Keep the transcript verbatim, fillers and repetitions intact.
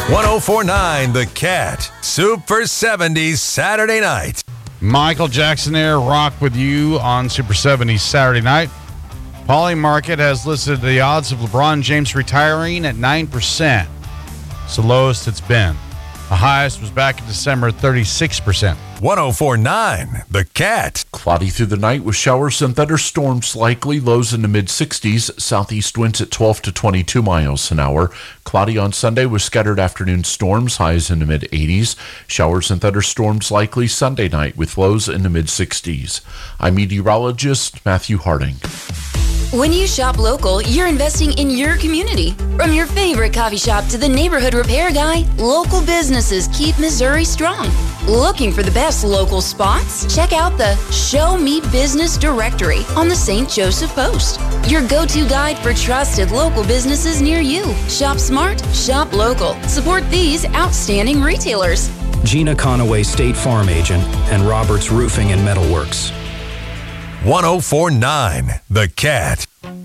one oh four point nine The Cat. Super seventies Saturday night. Michael Jackson there, rock with you on Super seventies Saturday night. Poly Market has listed the odds of LeBron James retiring at nine percent. It's the lowest it's been. The highest was back in December, thirty-six percent. one oh four point nine The Cat. Cloudy through the night with showers and thunderstorms likely. Lows in the mid-sixties. Southeast winds at twelve to twenty-two miles an hour. Cloudy on Sunday with scattered afternoon storms. Highs in the mid-eighties. Showers and thunderstorms likely Sunday night with lows in the mid-sixties. I'm meteorologist Matthew Harding. When you shop local, you're investing in your community. From your favorite coffee shop to the neighborhood repair guy, local businesses keep Missouri strong. Looking for the best local spots? Check out the Show Me Business directory on the Saint Joseph Post. Your go-to guide for trusted local businesses near you. Shop smart, shop local. Support these outstanding retailers. Gina Conaway, State Farm Agent, and Roberts Roofing and Metalworks. one oh four point nine The Cat.